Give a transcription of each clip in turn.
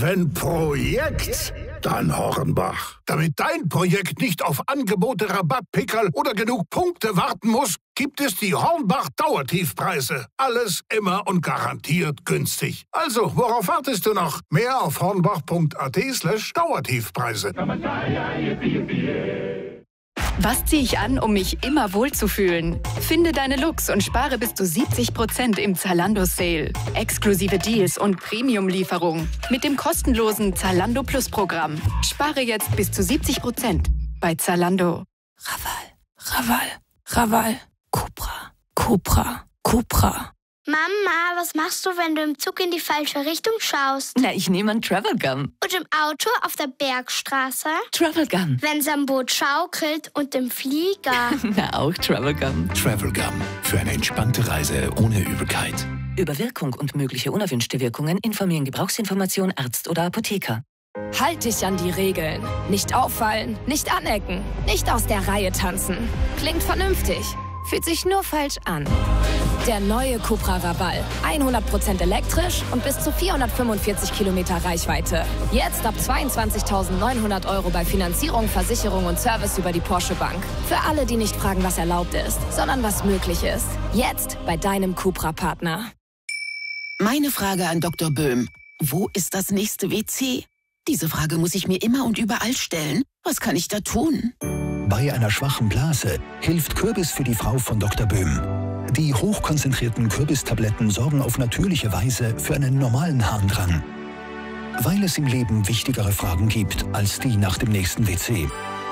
Wenn Projekt, dann Hornbach. Damit dein Projekt nicht auf Angebote, Rabattpickerl oder genug Punkte warten muss, gibt es die Hornbach Dauertiefpreise. Alles immer und garantiert günstig. Also, worauf wartest du noch? Mehr auf hornbach.at/Dauertiefpreise. Was ziehe ich an, um mich immer wohlzufühlen? Finde deine Looks und spare bis zu 70% im Zalando Sale. Exklusive Deals und Premium-Lieferung. Mit dem kostenlosen Zalando Plus Programm. Spare jetzt bis zu 70% bei Zalando. Raval. Cupra. Mama, was machst du, wenn du im Zug in die falsche Richtung schaust? Na, ich nehme einen Travelgun. Und im Auto auf der Bergstraße? Travelgun. Wenn's am Boot schaukelt und im Flieger? Na, auch Travelgun. Travelgun. Für eine entspannte Reise ohne Übelkeit. Über Wirkung und mögliche unerwünschte Wirkungen informieren Gebrauchsinformation Arzt oder Apotheker. Halt dich an die Regeln. Nicht auffallen, nicht anecken, nicht aus der Reihe tanzen. Klingt vernünftig, fühlt sich nur falsch an. Der neue Cupra Raval. 100% elektrisch und bis zu 445 Kilometer Reichweite. Jetzt ab 22.900 € bei Finanzierung, Versicherung und Service über die Porsche Bank. Für alle, die nicht fragen, was erlaubt ist, sondern was möglich ist. Jetzt bei deinem Cupra-Partner. Meine Frage an Dr. Böhm. Wo ist das nächste WC? Diese Frage muss ich mir immer und überall stellen. Was kann ich da tun? Bei einer schwachen Blase hilft Kürbis für die Frau von Dr. Böhm. Die hochkonzentrierten Kürbistabletten sorgen auf natürliche Weise für einen normalen Harndrang. Weil es im Leben wichtigere Fragen gibt als die nach dem nächsten WC.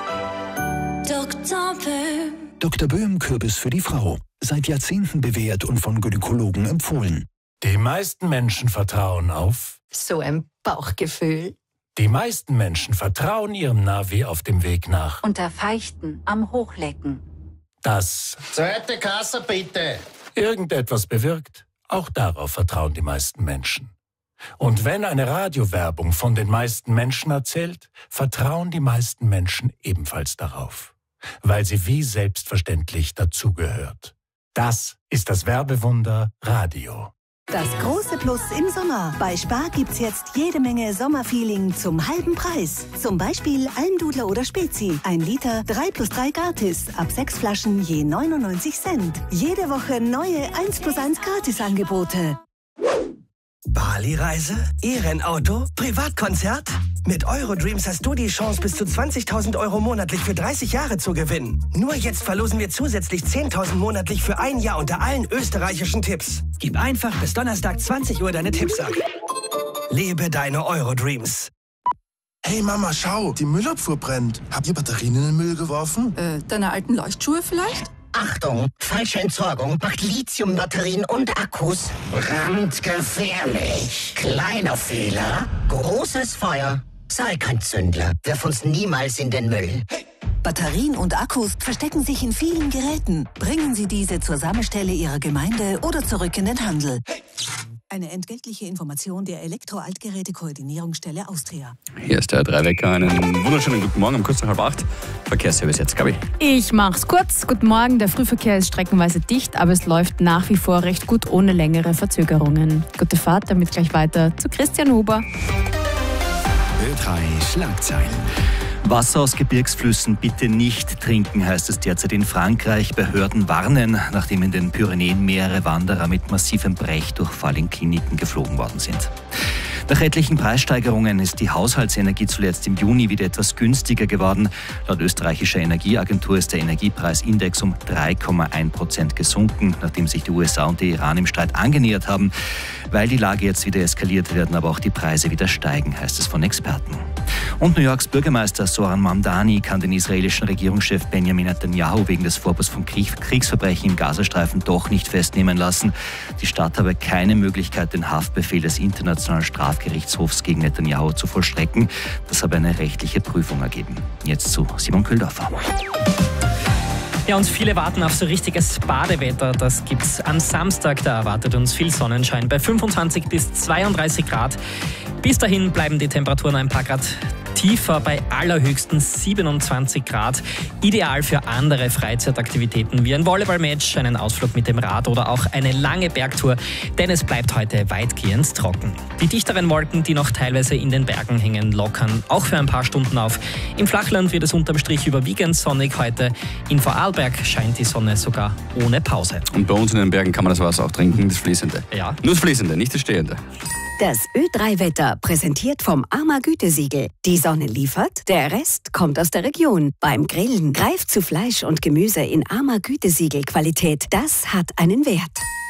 Dr. Böhm Kürbis für die Frau. Seit Jahrzehnten bewährt und von Gynäkologen empfohlen. Die meisten Menschen vertrauen auf... So ein Bauchgefühl. Die meisten Menschen vertrauen ihrem Navi auf dem Weg nach... Unter Feichten am Hochlecken. Das... Zweite Kasse, bitte. ...irgendetwas bewirkt. Auch darauf vertrauen die meisten Menschen. Und wenn eine Radiowerbung von den meisten Menschen erzählt, vertrauen die meisten Menschen ebenfalls darauf. Weil sie wie selbstverständlich dazugehört. Das ist das Werbewunder Radio. Das große Plus im Sommer. Bei Spar gibt's jetzt jede Menge Sommerfeeling zum halben Preis. Zum Beispiel Almdudler oder Spezi. 1 Liter, 3+3 gratis. Ab 6 Flaschen je 99 Cent. Jede Woche neue 1+1 Gratisangebote. Bali-Reise? E-Rennauto? Privatkonzert? Mit Eurodreams hast du die Chance, bis zu 20.000 € monatlich für 30 Jahre zu gewinnen. Nur jetzt verlosen wir zusätzlich 10.000 monatlich für 1 Jahr unter allen österreichischen Tipps. Gib einfach bis Donnerstag 20 Uhr deine Tipps ab. Lebe deine Eurodreams. Hey Mama, schau, die Müllabfuhr brennt. Habt ihr Batterien in den Müll geworfen? Deine alten Leuchtschuhe vielleicht? Achtung, falsche Entsorgung macht Lithiumbatterien und Akkus brandgefährlich. Kleiner Fehler, großes Feuer. Sei kein Zündler. Wirf uns niemals in den Müll. Batterien und Akkus verstecken sich in vielen Geräten. Bringen Sie diese zur Sammelstelle Ihrer Gemeinde oder zurück in den Handel. Eine entgeltliche Information der Elektro-Altgeräte-Koordinierungsstelle Austria. Hier ist der Dreiwecker. Einen wunderschönen guten Morgen um kurz nach 7:30. Verkehrsservice jetzt, Gabi. Ich mach's kurz. Guten Morgen. Der Frühverkehr ist streckenweise dicht, aber es läuft nach wie vor recht gut ohne längere Verzögerungen. Gute Fahrt, damit gleich weiter zu Christian Huber. Ö3 Schlagzeilen. Wasser aus Gebirgsflüssen bitte nicht trinken, heißt es derzeit in Frankreich. Behörden warnen, nachdem in den Pyrenäen mehrere Wanderer mit massivem Brechdurchfall in Kliniken geflogen worden sind. Nach etlichen Preissteigerungen ist die Haushaltsenergie zuletzt im Juni wieder etwas günstiger geworden. Laut österreichischer Energieagentur ist der Energiepreisindex um 3,1% gesunken, nachdem sich die USA und der Iran im Streit angenähert haben. Weil die Lage jetzt wieder eskaliert, werden aber auch die Preise wieder steigen, heißt es von Experten. Und New Yorks Bürgermeister Zoran Mamdani kann den israelischen Regierungschef Benjamin Netanyahu wegen des Vorwurfs von Kriegsverbrechen im Gazastreifen doch nicht festnehmen lassen. Die Stadt habe keine Möglichkeit, den Haftbefehl des Internationalen Strafgerichtshofs gegen Netanyahu zu vollstrecken. Das habe eine rechtliche Prüfung ergeben. Jetzt zu Simon Köhldorfer. Ja, und viele warten auf so richtiges Badewetter. Das gibt's am Samstag. Da erwartet uns viel Sonnenschein bei 25 bis 32 Grad. Bis dahin bleiben die Temperaturen ein paar Grad tiefer bei allerhöchsten 27 Grad. Ideal für andere Freizeitaktivitäten wie ein Volleyballmatch, einen Ausflug mit dem Rad oder auch eine lange Bergtour, denn es bleibt heute weitgehend trocken. Die dichteren Wolken, die noch teilweise in den Bergen hängen, lockern auch für ein paar Stunden auf. Im Flachland wird es unterm Strich überwiegend sonnig heute. In Vorarlberg scheint die Sonne sogar ohne Pause. Und bei uns in den Bergen kann man das Wasser auch trinken, das Fließende. Ja. Nur das Fließende, nicht das Stehende. Das Ö3-Wetter präsentiert vom AMA Gütesiegel. Die Sonne liefert, der Rest kommt aus der Region. Beim Grillen greift zu Fleisch und Gemüse in AMA Gütesiegel Qualität. Das hat einen Wert.